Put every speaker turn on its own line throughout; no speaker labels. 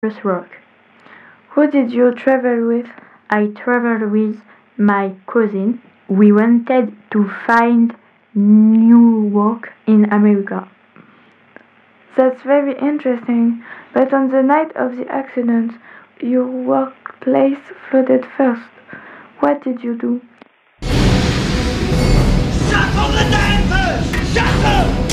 dangerous rock.
Who did you travel with?
I traveled with my cousin. We wanted to find new work in America.
That's very interesting. But on the night of the accident, your workplace flooded first. What did you do?
Shut the dampers! Shut them!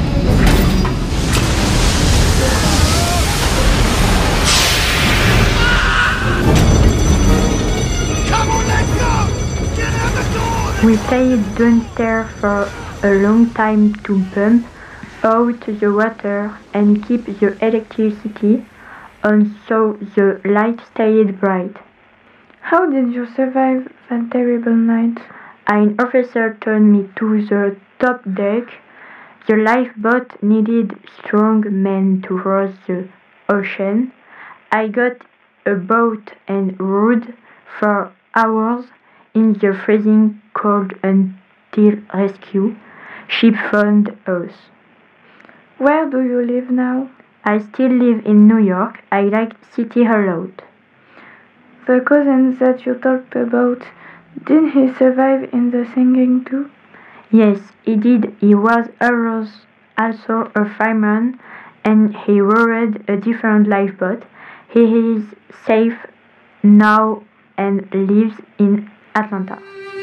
Come on, let's go! Get out the door!
We played Dunster for a long time to pump out the water and keep the electricity on so the light stayed bright.
How did you survive that terrible night?
An officer turned me to the top deck. The lifeboat needed strong men to cross the ocean. I got a boat and rowed for hours in the freezing cold until rescue ship found us.
Where do you live now?
I still live in New York. I like city a lot.
The cousin that you talked about, did he survive in the sinking too?
Yes, he did. He was also a fireman and he rowed a different lifeboat. He is safe now and lives in Atlanta.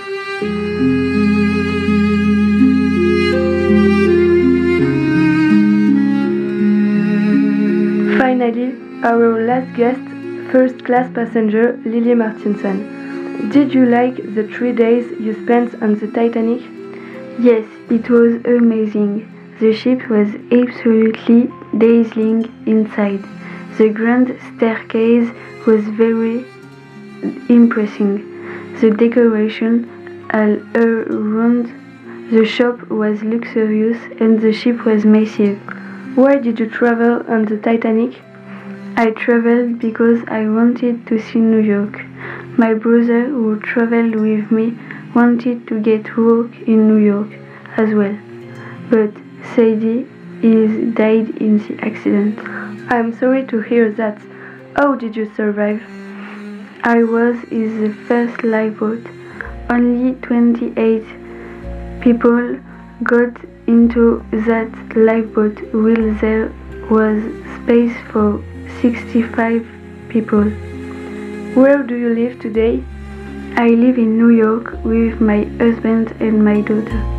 Finally, our last guest, first class passenger Lily Martinson. Did you like the 3 days you spent on the Titanic?
Yes, it was amazing. The ship was absolutely dazzling inside. The grand staircase was very impressive. The decoration all around the shop was luxurious and the ship was massive.
Why did you travel on the Titanic?
I traveled because I wanted to see New York. My brother, who traveled with me, wanted to get work in New York as well. But Sadie died in the accident.
I'm sorry to hear that. How did you survive?
I was in the first lifeboat. Only 28 people got into that lifeboat while there was space for 65 people.
Where do you live today?
I live in New York with my husband and my daughter.